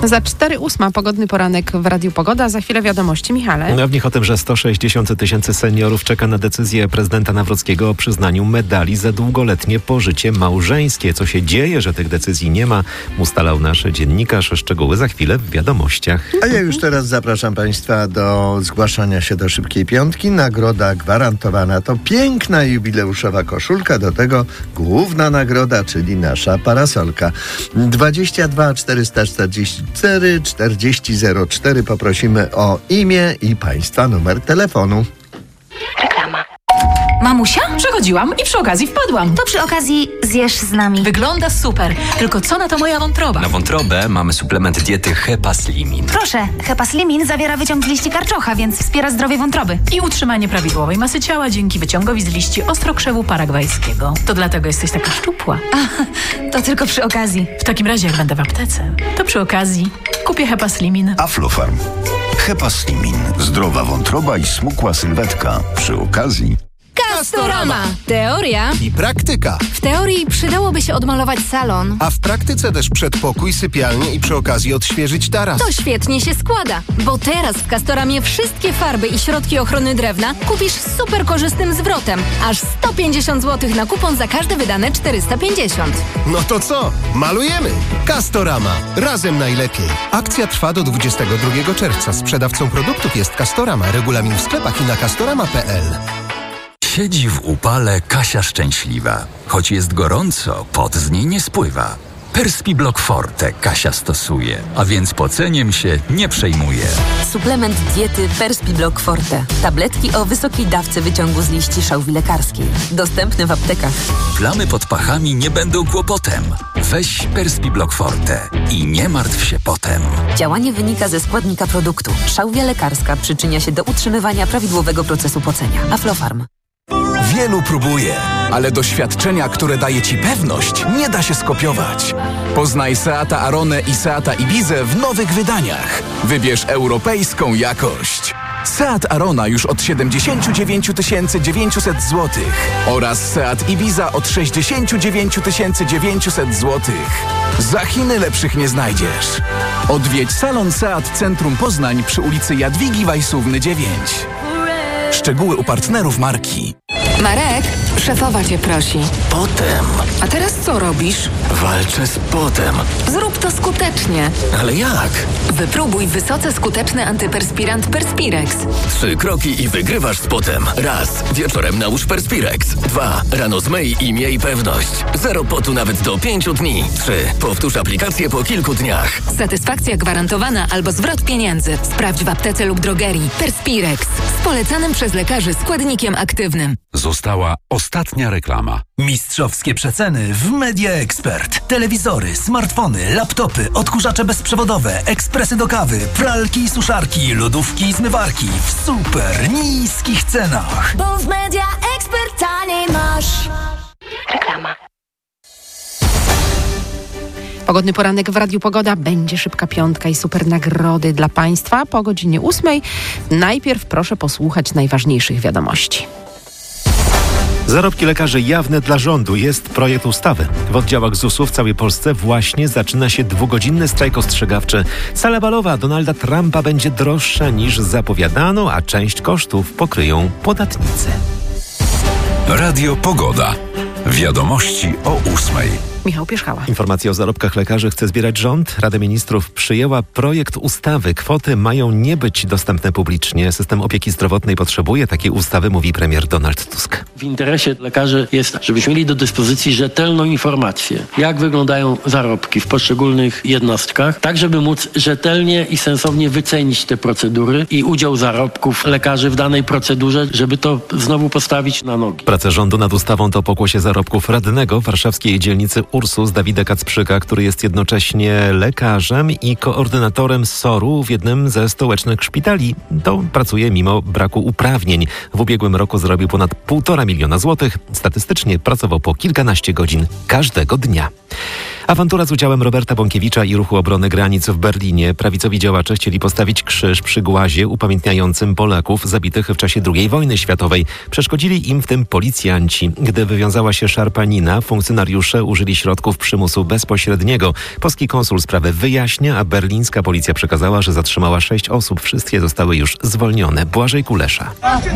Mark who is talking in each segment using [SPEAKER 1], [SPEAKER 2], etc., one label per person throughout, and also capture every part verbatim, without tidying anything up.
[SPEAKER 1] Za cztery ósma pogodny poranek w Radiu Pogoda. Za chwilę wiadomości, Michale.
[SPEAKER 2] No w nich o tym, że sto sześćdziesiąt tysięcy seniorów czeka na decyzję prezydenta Nawrockiego o przyznaniu medali za długoletnie pożycie małżeńskie. Co się dzieje, że tych decyzji nie ma, ustalał nasz dziennikarz. Szczegóły za chwilę w wiadomościach.
[SPEAKER 3] A ja już teraz zapraszam Państwa do zgłaszania się do Szybkiej Piątki. Nagroda gwarantowana to piękna jubileuszowa koszulka, do tego główna nagroda, czyli nasza parasolka. dwadzieścia dwa czterysta czterdzieści cztery czterdzieści zero cztery. Poprosimy o imię i Państwa numer telefonu.
[SPEAKER 4] Reklama.
[SPEAKER 5] Mamusia? Przechodziłam i przy okazji wpadłam.
[SPEAKER 4] To przy okazji zjesz z nami.
[SPEAKER 5] Wygląda super. Tylko co na to moja wątroba?
[SPEAKER 6] Na wątrobę mamy suplement diety Hepaslimin.
[SPEAKER 4] Proszę, Hepaslimin zawiera wyciąg z liści karczocha, więc wspiera zdrowie wątroby.
[SPEAKER 5] I utrzymanie prawidłowej masy ciała dzięki wyciągowi z liści ostrokrzewu paragwajskiego. To dlatego jesteś taka szczupła.
[SPEAKER 4] A, to tylko przy okazji.
[SPEAKER 5] W takim razie, jak będę w aptece, to przy okazji kupię Hepaslimin.
[SPEAKER 7] Aflofarm. Hepaslimin. Zdrowa wątroba i smukła sylwetka. Przy okazji
[SPEAKER 8] Castorama. Teoria
[SPEAKER 9] i praktyka.
[SPEAKER 8] W teorii przydałoby się odmalować salon,
[SPEAKER 9] a w praktyce też przedpokój, sypialnię i przy okazji odświeżyć taras.
[SPEAKER 8] To świetnie się składa, bo teraz w Castoramie wszystkie farby i środki ochrony drewna kupisz z super korzystnym zwrotem. Aż sto pięćdziesiąt złotych na kupon za każde wydane czterysta pięćdziesiąt.
[SPEAKER 9] No to co? Malujemy! Castorama. Razem najlepiej. Akcja trwa do dwudziestego drugiego czerwca. Sprzedawcą produktów jest Castorama. Regulamin w sklepach i na castorama kropka p l.
[SPEAKER 10] Siedzi w upale Kasia szczęśliwa. Choć jest gorąco, pot z niej nie spływa. Perspiblock Forte Kasia stosuje, a więc poceniem się nie przejmuje.
[SPEAKER 11] Suplement diety Perspiblock Forte. Tabletki o wysokiej dawce wyciągu z liści szałwi lekarskiej. Dostępne w aptekach.
[SPEAKER 10] Plamy pod pachami nie będą kłopotem. Weź Perspiblock Forte i nie martw się potem.
[SPEAKER 11] Działanie wynika ze składnika produktu. Szałwia lekarska przyczynia się do utrzymywania prawidłowego procesu pocenia. Aflofarm.
[SPEAKER 12] Wielu próbuje, ale doświadczenia, które daje Ci pewność, nie da się skopiować. Poznaj Seata Aronę i Seata Ibizę w nowych wydaniach. Wybierz europejską jakość. Seat Arona już od siedemdziesiąt dziewięć tysięcy dziewięćset złotych oraz Seat Ibiza od sześćdziesiąt dziewięć tysięcy dziewięćset złotych. Za Chiny lepszych nie znajdziesz. Odwiedź salon Seat Centrum Poznań przy ulicy Jadwigi Wajsówny dziewięć. Szczegóły u partnerów marki.
[SPEAKER 13] Marek, szefowa cię prosi.
[SPEAKER 14] Potem.
[SPEAKER 13] A teraz co robisz?
[SPEAKER 14] Walczę z potem.
[SPEAKER 13] Zrób to skutecznie.
[SPEAKER 14] Ale jak?
[SPEAKER 13] Wypróbuj wysoce skuteczny antyperspirant Perspirex.
[SPEAKER 14] Trzy kroki i wygrywasz z potem. Raz. Wieczorem nałóż Perspirex. Dwa. Rano zmyj i miej pewność. Zero potu nawet do pięciu dni. Trzy. Powtórz aplikację po kilku dniach.
[SPEAKER 13] Satysfakcja gwarantowana albo zwrot pieniędzy. Sprawdź w aptece lub drogerii. Perspirex. Z polecanym przez lekarzy składnikiem aktywnym.
[SPEAKER 15] Została ostatnia reklama.
[SPEAKER 16] Mistrzowskie przeceny w Media Expert. Telewizory, smartfony, laptopy, odkurzacze bezprzewodowe, ekspresy do kawy, pralki i suszarki, lodówki i zmywarki w super niskich cenach.
[SPEAKER 4] Bo w Media Expert taniej masz.
[SPEAKER 1] Reklama. Pogodny poranek w Radiu Pogoda. Będzie szybka piątka i super nagrody dla Państwa po godzinie ósmej. Najpierw proszę posłuchać najważniejszych wiadomości.
[SPEAKER 2] Zarobki lekarzy jawne dla rządu jest projekt ustawy. W oddziałach zusu w całej Polsce właśnie zaczyna się dwugodzinny strajk ostrzegawczy. Sala balowa Donalda Trumpa będzie droższa niż zapowiadano, a część kosztów pokryją podatnicy.
[SPEAKER 15] Radio Pogoda. Wiadomości o ósmej.
[SPEAKER 1] Michał Pierzchała.
[SPEAKER 2] Informacje o zarobkach lekarzy chce zbierać rząd. Rada Ministrów przyjęła projekt ustawy. Kwoty mają nie być dostępne publicznie. System opieki zdrowotnej potrzebuje takiej ustawy, mówi premier Donald Tusk.
[SPEAKER 17] W interesie lekarzy jest, żebyśmy mieli do dyspozycji rzetelną informację, jak wyglądają zarobki w poszczególnych jednostkach, tak żeby móc rzetelnie i sensownie wycenić te procedury i udział zarobków lekarzy w danej procedurze, żeby to znowu postawić na nogi.
[SPEAKER 2] Prace rządu nad ustawą to pokłosie zarobków radnego warszawskiej dzielnicy Ursus Dawida Kacprzyka, który jest jednocześnie lekarzem i koordynatorem S O R-u w jednym ze stołecznych szpitali. To pracuje mimo braku uprawnień. W ubiegłym roku zarobił ponad półtora miliona złotych. Statystycznie pracował po kilkanaście godzin każdego dnia. Awantura z udziałem Roberta Bąkiewicza i Ruchu Obrony Granic w Berlinie. Prawicowi działacze chcieli postawić krzyż przy głazie upamiętniającym Polaków zabitych w czasie drugiej wojny światowej. Przeszkodzili im w tym policjanci. Gdy wywiązała się szarpanina, funkcjonariusze użyli środków środków przymusu bezpośredniego. Polski konsul sprawę wyjaśnia, a berlińska policja przekazała, że zatrzymała sześć osób. Wszystkie zostały już zwolnione. Błażej Kulesza.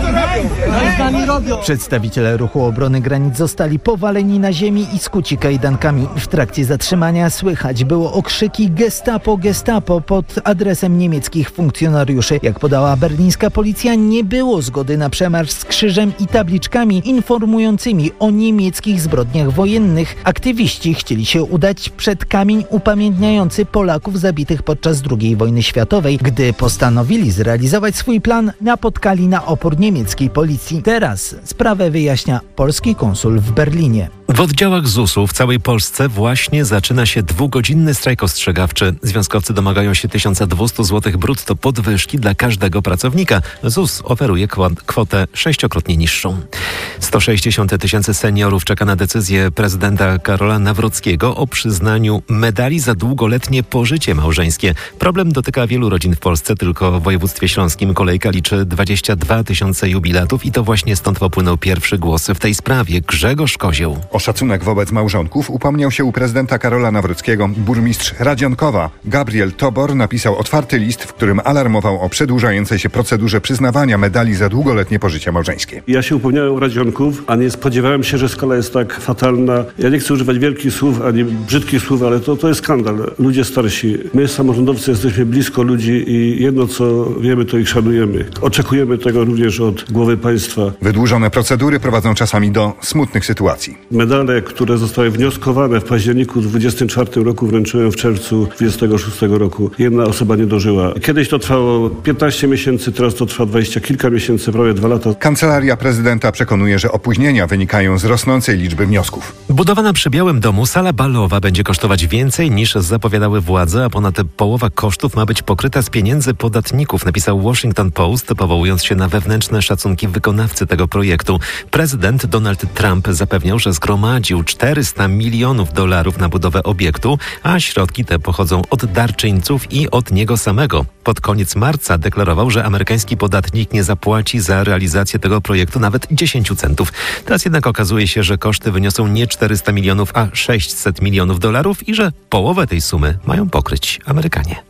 [SPEAKER 18] Przedstawiciele Ruchu Obrony Granic zostali powaleni na ziemi i skuci kajdankami. W trakcie zatrzymania słychać było okrzyki Gestapo, Gestapo pod adresem niemieckich funkcjonariuszy. Jak podała berlińska policja, nie było zgody na przemarsz z krzyżem i tabliczkami informującymi o niemieckich zbrodniach wojennych. Aktywiści chcieli się udać przed kamień upamiętniający Polaków zabitych podczas drugiej wojny światowej. Gdy postanowili zrealizować swój plan, napotkali na opór niemieckiej policji. Teraz sprawę wyjaśnia polski konsul w Berlinie.
[SPEAKER 2] W oddziałach zusu w całej Polsce właśnie zaczyna się dwugodzinny strajk ostrzegawczy. Związkowcy domagają się tysiąc dwieście złotych brutto podwyżki dla każdego pracownika. ZUS oferuje kwotę sześciokrotnie niższą. sto sześćdziesiąt tysięcy seniorów czeka na decyzję prezydenta Karola Nawrockiego o przyznaniu medali za długoletnie pożycie małżeńskie. Problem dotyka wielu rodzin w Polsce, tylko w województwie śląskim kolejka liczy dwadzieścia dwa tysiące jubilatów i to właśnie stąd popłynął pierwszy głos w tej sprawie. Grzegorz Kozieł.
[SPEAKER 19] O szacunek wobec małżonków upomniał się u prezydenta Karola Nawrockiego burmistrz Radzionkowa. Gabriel Tobor napisał otwarty list, w którym alarmował o przedłużającej się procedurze przyznawania medali za długoletnie pożycie małżeńskie.
[SPEAKER 20] Ja się upomniałem u Radzionków, a nie spodziewałem się, że skala jest tak fatalna. Ja nie chcę używać wielkich słów, ani brzydkich słów, ale to, to jest skandal. Ludzie starsi. My, samorządowcy, jesteśmy blisko ludzi i jedno, co wiemy, to ich szanujemy. Oczekujemy tego również od głowy państwa.
[SPEAKER 19] Wydłużone procedury prowadzą czasami do smutnych sytuacji.
[SPEAKER 20] Medale, które zostały wnioskowane w październiku dwudziestym czwartym roku, wręczyłem w czerwcu dwudziestego szóstego roku. Jedna osoba nie dożyła. Kiedyś to trwało piętnaście miesięcy, teraz to trwa dwadzieścia kilka miesięcy, prawie dwa lata.
[SPEAKER 19] Kancelaria prezydenta przekonuje, że opóźnienia wynikają z rosnącej liczby wniosków.
[SPEAKER 2] Budowana przy Białym Domu sala balowa będzie kosztować więcej niż zapowiadały władze, a ponad połowa kosztów ma być pokryta z pieniędzy podatników, napisał Washington Post, powołując się na wewnętrzne szacunki wykonawcy tego projektu. Prezydent Donald Trump zapewniał, że zgromadził czterysta milionów dolarów na budowę obiektu, a środki te pochodzą od darczyńców i od niego samego. Pod koniec marca deklarował, że amerykański podatnik nie zapłaci za realizację tego projektu nawet dziesięć centów. Teraz jednak okazuje się, że koszty wyniosą nie czterysta milionów, a sześćset milionów dolarów i że połowę tej sumy mają pokryć Amerykanie.